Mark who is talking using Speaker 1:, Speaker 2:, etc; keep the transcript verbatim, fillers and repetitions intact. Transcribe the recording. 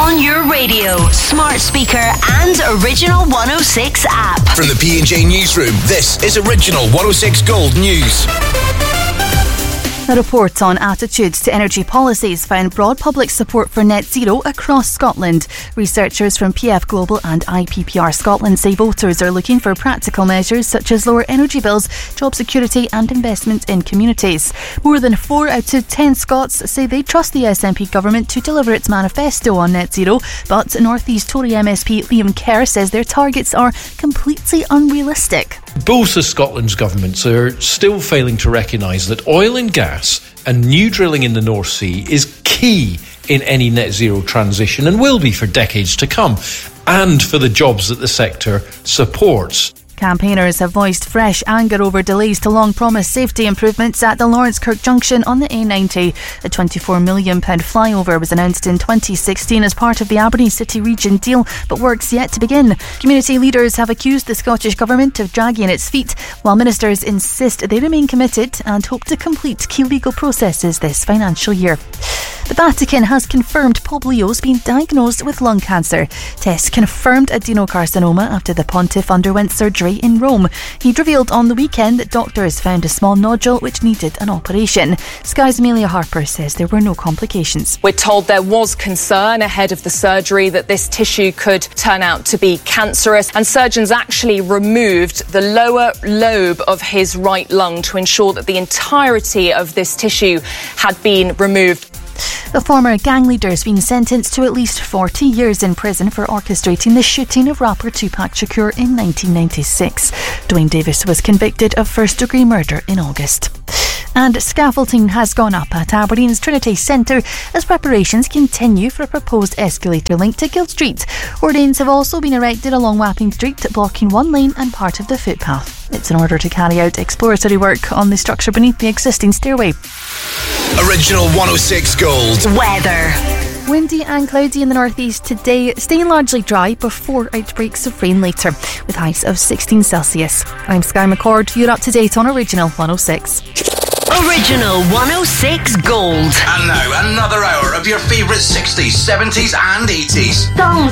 Speaker 1: On your radio, smart speaker and Original one oh six app.
Speaker 2: From the P and J Newsroom, this is Original one oh six Gold News.
Speaker 3: A report on attitudes to energy policies found broad public support for net zero across Scotland. Researchers from P F Global and I P P R Scotland say voters are looking for practical measures such as lower energy bills, job security and investment in communities. More than four out of ten Scots say they trust the S N P government to deliver its manifesto on net zero, but North East Tory M S P Liam Kerr says their targets are completely unrealistic.
Speaker 4: Both of Scotland's governments are still failing to recognise that oil and gas and new drilling in the North Sea is key in any net zero transition and will be for decades to come, and for the jobs that the sector supports.
Speaker 3: Campaigners have voiced fresh anger over delays to long-promised safety improvements at the Lawrence Kirk junction on the A ninety. The twenty-four million pounds flyover was announced in twenty sixteen as part of the Aberdeen City Region deal, but work's yet to begin. Community leaders have accused the Scottish Government of dragging its feet, while ministers insist they remain committed and hope to complete key legal processes this financial year. The Vatican has confirmed Pope Leo's been diagnosed with lung cancer. Tests confirmed adenocarcinoma after the pontiff underwent surgery in Rome. He'd revealed on the weekend that doctors found a small nodule which needed an operation. Sky's Amelia Harper says there were no complications.
Speaker 5: We're told there was concern ahead of the surgery that this tissue could turn out to be cancerous, and surgeons actually removed the lower lobe of his right lung to ensure that the entirety of this tissue had been removed.
Speaker 3: The former gang leader has been sentenced to at least forty years in prison for orchestrating the shooting of rapper Tupac Shakur in nineteen ninety-six. Dwayne Davis was convicted of first-degree murder in August. And scaffolding has gone up at Aberdeen's Trinity Centre as preparations continue for a proposed escalator link to Guild Street. Hoardings have also been erected along Wapping Street, blocking one lane and part of the footpath. It's in order to carry out exploratory work on the structure beneath the existing stairway.
Speaker 2: Original one oh six Gold.
Speaker 1: Weather.
Speaker 3: Windy and cloudy in the northeast today, staying largely dry before outbreaks of rain later, with highs of sixteen Celsius. I'm Sky McCord. You're up to date on Original one oh six.
Speaker 1: Original one oh six Gold.
Speaker 2: And now another hour of your favourite sixties, seventies and eighties.
Speaker 1: Songs